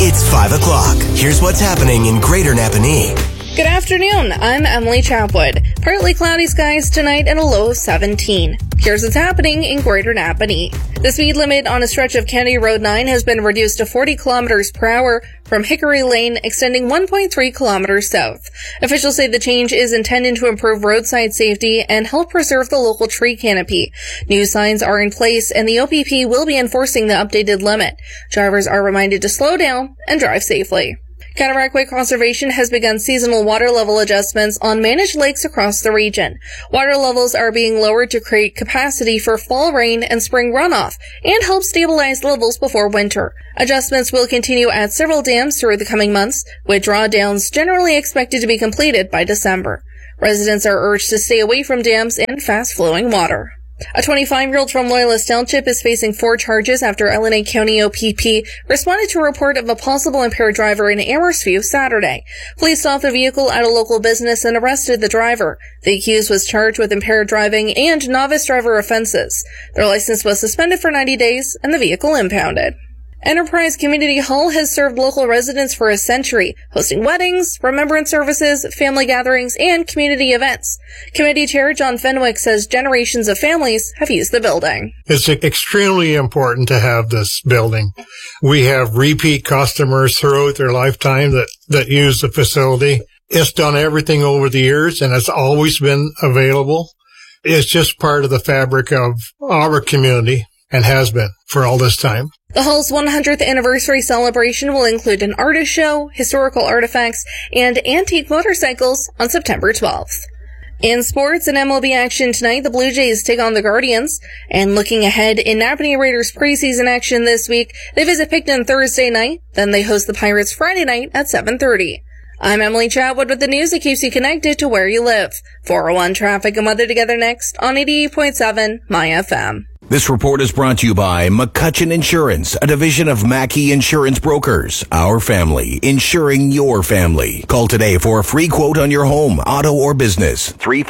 It's 5 o'clock. Here's what's happening in Greater Napanee. Good afternoon. I'm Emily Chapwood. Partly cloudy skies tonight and a low of 17. Here's what's happening in Greater Napanee. The speed limit on a stretch of Kennedy Road 9 has been reduced to 40 kilometers per hour from Hickory Lane, extending 1.3 kilometers south. Officials say the change is intended to improve roadside safety and help preserve the local tree canopy. New signs are in place and the OPP will be enforcing the updated limit. Drivers are reminded to slow down and drive safely. Cataraqui Conservation has begun seasonal water level adjustments on managed lakes across the region. Water levels are being lowered to create capacity for fall rain and spring runoff and help stabilize levels before winter. Adjustments will continue at several dams through the coming months, with drawdowns generally expected to be completed by December. Residents are urged to stay away from dams and fast-flowing water. A 25-year-old from Loyalist Township is facing 4 charges after LNA County OPP responded to a report of a possible impaired driver in Amherstview Saturday. Police stopped the vehicle at a local business and arrested the driver. The accused was charged with impaired driving and novice driver offenses. Their license was suspended for 90 days and the vehicle impounded. Enterprise Community Hall has served local residents for a century, hosting weddings, remembrance services, family gatherings, and community events. Committee Chair John Fenwick says generations of families have used the building. It's extremely important to have this building. We have repeat customers throughout their lifetime that use the facility. It's done everything over the years, and it's always been available. It's just part of the fabric of our community and has been for all this time. The Hall's 100th anniversary celebration will include an artist show, historical artifacts, and antique motorcycles on September 12th. In sports and MLB action tonight, the Blue Jays take on the Guardians. And looking ahead in Napanee Raiders preseason action this week, they visit Picton Thursday night, then they host the Pirates Friday night at 7:30. I'm Emily Chatwood with the news that keeps you connected to where you live. 401 traffic and weather together next on 88.7 My FM. This report is brought to you by McCutcheon Insurance, a division of Mackey Insurance Brokers. Our family, insuring your family. Call today for a free quote on your home, auto, or business.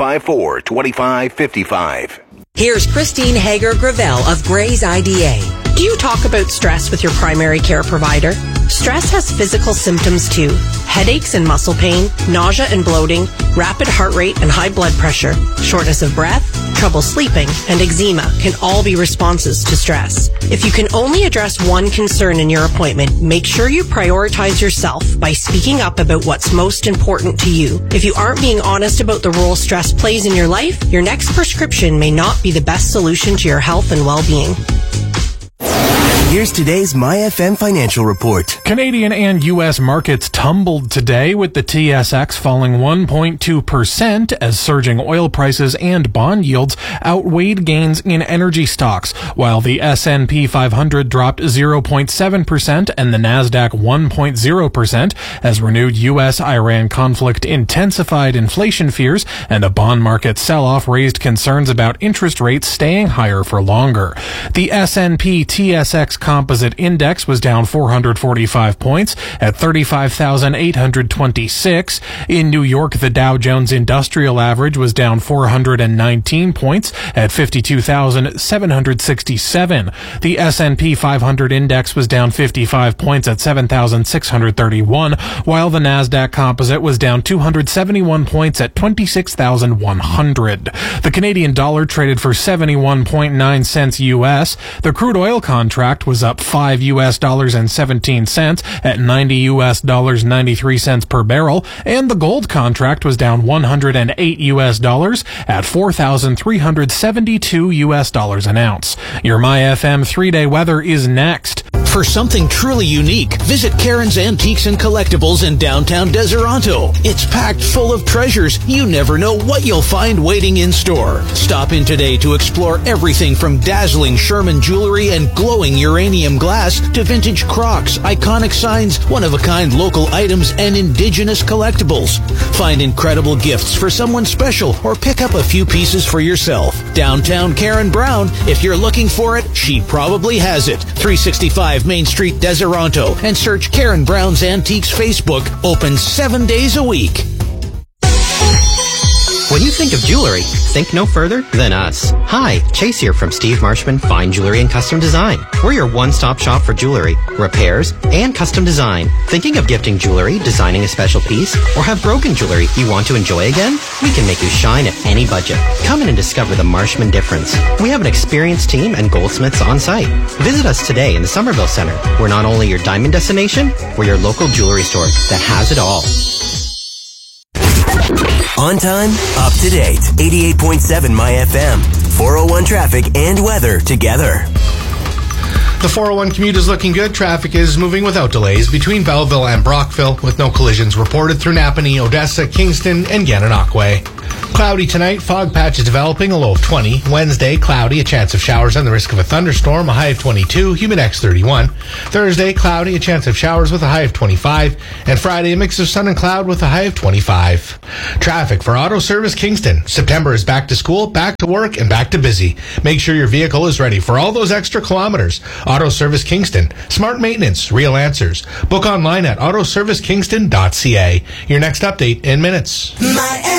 354-2555. Here's Christine Hager-Gravel of Gray's IDA. Do you talk about stress with your primary care provider? Stress has physical symptoms too. Headaches and muscle pain, nausea and bloating, rapid heart rate and high blood pressure, shortness of breath, trouble sleeping, and eczema can all be responses to stress. If you can only address one concern in your appointment, make sure you prioritize yourself by speaking up about what's most important to you. If you aren't being honest about the role stress plays in your life, your next prescription may not be the best solution to your health and well-being. Here's today's MyFM financial report. Canadian and U.S. markets tumbled today, with the TSX falling 1.2% as surging oil prices and bond yields outweighed gains in energy stocks, while the S&P 500 dropped 0.7% and the Nasdaq 1.0% as renewed U.S.-Iran conflict intensified inflation fears and a bond market sell-off raised concerns about interest rates staying higher for longer. The S&P TSX Composite Index was down 445 points at 35,826. In New York, the Dow Jones Industrial Average was down 419 points at 52,767. The S&P 500 Index was down 55 points at 7,631, while the Nasdaq Composite was down 271 points at 26,100. The Canadian dollar traded for 71.9 cents U.S. The crude oil contract was up $5.17 at $90.93 per barrel, and the gold contract was down $108 at $4,372 an ounce. Your MyFM 3-day weather is next. For something truly unique, visit Karen's Antiques and Collectibles in downtown Deseronto. It's packed full of treasures. You never know what you'll find waiting in store. Stop in today to explore everything from dazzling Sherman jewelry and glowing uranium glass to vintage Crocs, iconic signs, one-of-a-kind local items, and indigenous collectibles. Find incredible gifts for someone special or pick up a few pieces for yourself. Downtown Karen Brown. If you're looking for it, she probably has it. 365 Main Street, Deseronto, and search Karen Brown's Antiques Facebook. Open 7 days a week. When you think of jewelry, think no further than us. Hi, Chase here from Steve Marshman Fine Jewelry and Custom Design. We're your one-stop shop for jewelry, repairs, and custom design. Thinking of gifting jewelry, designing a special piece, or have broken jewelry you want to enjoy again? We can make you shine at any budget. Come in and discover the Marshman difference. We have an experienced team and goldsmiths on site. Visit us today in the Somerville Center. We're not only your diamond destination, we're your local jewelry store that has it all. On time, up to date. 88.7 My FM. 401 traffic and weather together. The 401 commute is looking good. Traffic is moving without delays between Belleville and Brockville, with no collisions reported through Napanee, Odessa, Kingston, and Gananoque. Cloudy tonight, fog patches developing, a low of 20. Wednesday, cloudy, a chance of showers and the risk of a thunderstorm, a high of 22, humidex 31. Thursday, cloudy, a chance of showers with a high of 25. And Friday, a mix of sun and cloud with a high of 25. Traffic for Auto Service Kingston. September is back to school, back to work, and back to busy. Make sure your vehicle is ready for all those extra kilometers. Auto Service Kingston. Smart maintenance, real answers. Book online at autoservicekingston.ca. Your next update in minutes.